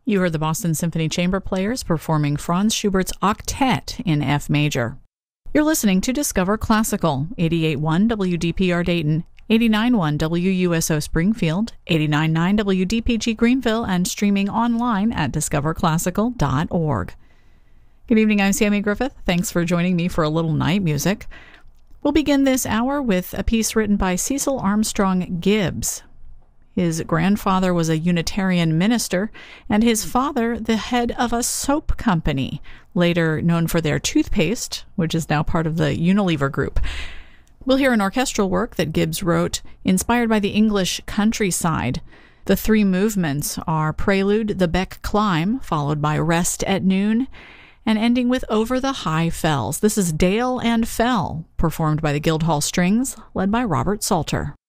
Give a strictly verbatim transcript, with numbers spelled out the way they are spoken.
You heard the Boston Symphony Chamber Players performing Franz Schubert's Octet in F major. You're listening to Discover Classical, eighty-eight point one W D P R Dayton, eighty-nine point one W U S O Springfield, eighty-nine point nine W D P G Greenville, and streaming online at discover classical dot org. Good evening, I'm Sammy Griffith. Thanks for joining me for a little night music. We'll begin this hour with a piece written by Cecil Armstrong Gibbs. His grandfather was a Unitarian minister, and his father the head of a soap company, later known for their toothpaste, which is now part of the Unilever Group. We'll hear an orchestral work that Gibbs wrote, inspired by the English countryside. The three movements are Prelude, the Beck Climb, followed by Rest at Noon, and ending with Over the High Fells. This is Dale and Fell, performed by the Guildhall Strings, led by Robert Salter.